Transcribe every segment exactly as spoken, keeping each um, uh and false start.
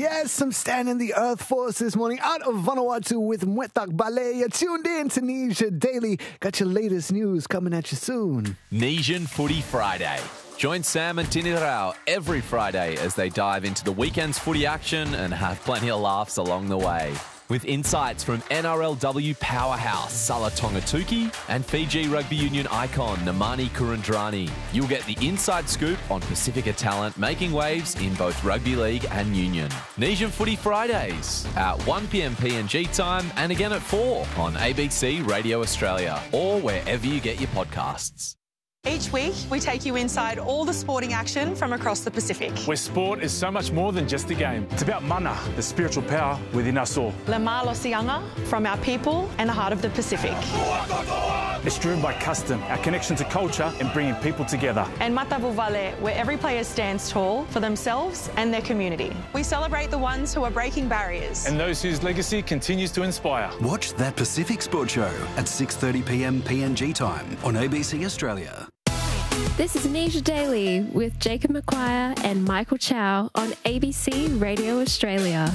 Yes, some stand in the earth for us this morning out of Vanuatu with Mwetak Ballet. You're tuned in to Nesia Daily. Got your latest news coming at you soon. Nesian Footy Friday. Join Sam and Tini Rao every Friday as they dive into the weekend's footy action and have plenty of laughs along the way. With insights from N R L W powerhouse Sala Tongatuki and Fiji rugby union icon Namani Kurandrani. You'll get the inside scoop on Pacifica talent making waves in both rugby league and union. Nesian Footy Fridays at one p.m. P N G time and again at four on A B C Radio Australia or wherever you get your podcasts. Each week, we take you inside all the sporting action from across the Pacific. Where sport is so much more than just a game. It's about mana, the spiritual power within us all. Le Malosianga, from our people and the heart of the Pacific. It's driven by custom, our connection to culture and bringing people together. And Matavu Vale, where every player stands tall for themselves and their community. We celebrate the ones who are breaking barriers. And those whose legacy continues to inspire. Watch That Pacific Sport Show at six thirty p.m. P N G time on A B C Australia. This is Nesia Daily with Jacob McQuire and Michael Chow on A B C Radio Australia.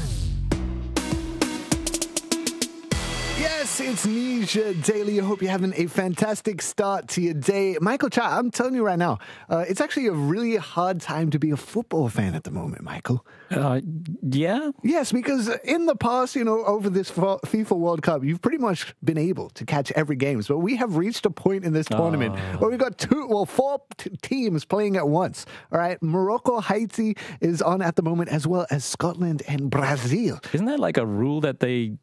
Yes, it's Nesia Daily. I hope you're having a fantastic start to your day. Michael Chow, I'm telling you right now, uh, it's actually a really hard time to be a football fan at the moment, Michael. Uh, yeah? Yes, because in the past, you know, over this FIFA World Cup, you've pretty much been able to catch every game. But we have reached a point in this tournament oh. where we've got two, well, four t- teams playing at once. All right, Morocco, Haiti is on at the moment, as well as Scotland and Brazil. Isn't that like a rule that they